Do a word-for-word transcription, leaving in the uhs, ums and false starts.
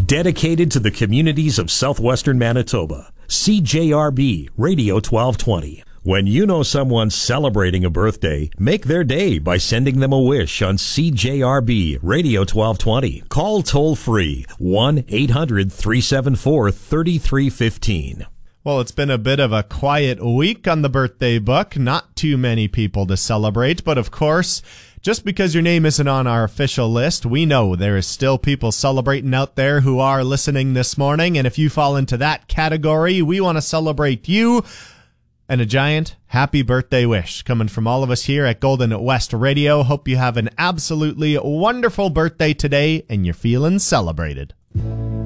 Dedicated to the communities of southwestern Manitoba, C J R B Radio twelve twenty. When you know someone's celebrating a birthday, make their day by sending them a wish on C J R B Radio twelve twenty. Call toll-free one eight hundred three seven four three three one five. Well, it's been a bit of a quiet week on the birthday book. Not too many people to celebrate, but of course, just because your name isn't on our official list, we know there is still people celebrating out there who are listening this morning, and if you fall into that category, we want to celebrate you. And a giant happy birthday wish coming from all of us here at Golden West Radio. Hope you have an absolutely wonderful birthday today and you're feeling celebrated.